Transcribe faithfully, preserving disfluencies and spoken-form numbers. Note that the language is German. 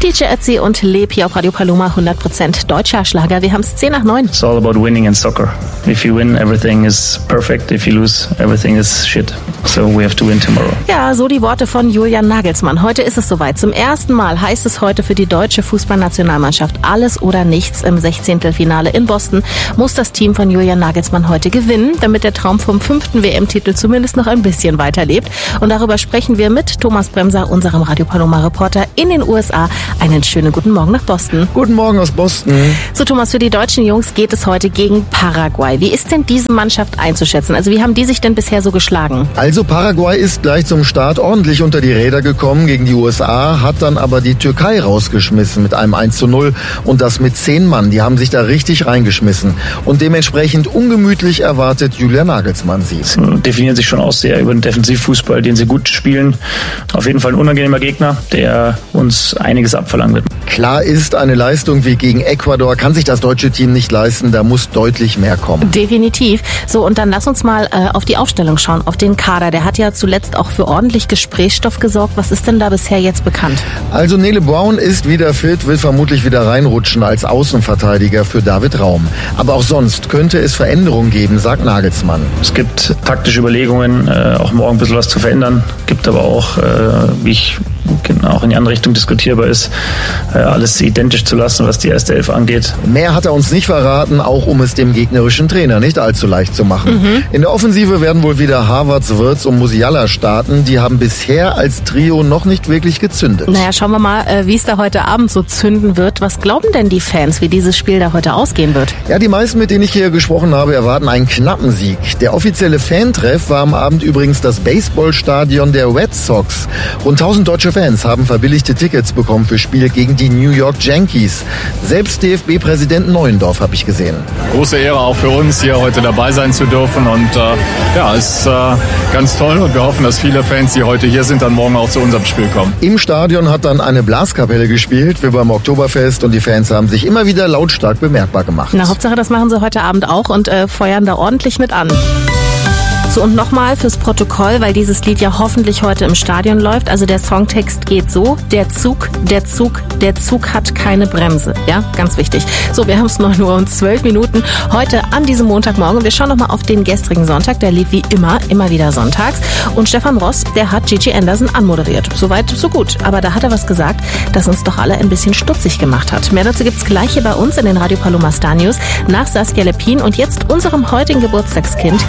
D J Ötzi und Leb hier auf Radio Paloma, hundert Prozent deutscher Schlager. Wir haben es zehn nach neun. It's all about winning in soccer. If you win, everything is perfect. If you lose, everything is shit. So we have to win tomorrow. Ja, so die Worte von Julian Nagelsmann. Heute ist es soweit. Zum ersten Mal heißt es heute für die deutsche Fußballnationalmannschaft alles oder nichts. Im Sechzehntelfinale in Boston muss das Team von Julian Nagelsmann heute gewinnen, damit der Traum vom fünften W M-Titel zumindest noch ein bisschen weiterlebt. Und darüber sprechen wir mit Thomas Bremser, unserem Radio Paloma-Reporter in den U S A. Einen schönen guten Morgen nach Boston. Guten Morgen aus Boston. So Thomas, für die deutschen Jungs geht es heute gegen Paraguay. Wie ist denn diese Mannschaft einzuschätzen? Also wie haben die sich denn bisher so geschlagen? Also Paraguay ist gleich zum Start ordentlich unter die Räder gekommen gegen die U S A, hat dann aber die Türkei rausgeschmissen mit einem eins zu null und das mit zehn Mann. Die haben sich da richtig reingeschmissen und dementsprechend ungemütlich erwartet Julian Nagelsmann sie. Sie definieren sich schon aus sehr über den Defensivfußball, den sie gut spielen. Auf jeden Fall ein unangenehmer Gegner, der uns einiges abverlangen wird. Klar ist, eine Leistung wie gegen Ecuador kann sich das deutsche Team nicht leisten, da muss deutlich mehr kommen. Definitiv. So, und dann lass uns mal äh, auf die Aufstellung schauen, auf den Kader. Der hat ja zuletzt auch für ordentlich Gesprächsstoff gesorgt. Was ist denn da bisher jetzt bekannt? Also Nele Brown ist wieder fit, will vermutlich wieder reinrutschen als Außenverteidiger für David Raum. Aber auch sonst könnte es Veränderungen geben, sagt Nagelsmann. Es gibt taktische Überlegungen, äh, auch morgen ein bisschen was zu verändern. Gibt aber auch, äh, wie ich auch in die andere Richtung diskutierbar ist, äh, alles identisch zu lassen, was die erste Elf angeht. Mehr hat er uns nicht verraten, auch um es dem gegnerischen Trainer nicht allzu leicht zu machen. Mhm. In der Offensive werden wohl wieder Havertz, Wirtz und Musiala starten. Die haben bisher als Trio noch nicht wirklich gezündet. Naja, schauen wir mal, äh, wie es da heute Abend so zünden wird. Was glauben denn die Fans, wie dieses Spiel da heute ausgehen wird? Ja, die meisten, mit denen ich hier gesprochen habe, erwarten einen knappen Sieg. Der offizielle Fantreff war am Abend übrigens das Baseballstadion der Red Sox. Rund tausend deutsche Fans haben verbilligte Tickets bekommen für Spiele gegen die New York Yankees. Selbst D F B-Präsident Neuendorf habe ich gesehen. Große Ehre auch für uns, hier heute dabei sein zu dürfen. Und äh, ja, es ist äh, ganz toll und wir hoffen, dass viele Fans, die heute hier sind, dann morgen auch zu unserem Spiel kommen. Im Stadion hat dann eine Blaskapelle gespielt, wie beim Oktoberfest, und die Fans haben sich immer wieder lautstark bemerkbar gemacht. Na, Hauptsache, das machen sie heute Abend auch und äh, feuern da ordentlich mit an. So, und nochmal fürs Protokoll, weil dieses Lied ja hoffentlich heute im Stadion läuft. Also der Songtext geht so: Der Zug, der Zug, der Zug hat keine Bremse. Ja, ganz wichtig. So, wir haben es neun Uhr und zwölf Minuten heute an diesem Montagmorgen. Wir schauen nochmal auf den gestrigen Sonntag. Der lief wie immer, immer wieder sonntags. Und Stefan Ross, der hat Gigi Anderson anmoderiert. Soweit, so gut. Aber da hat er was gesagt, das uns doch alle ein bisschen stutzig gemacht hat. Mehr dazu gibt's gleich hier bei uns in den Radio Paloma Star News nach Saskia Lepin und jetzt unserem heutigen Geburtstagskind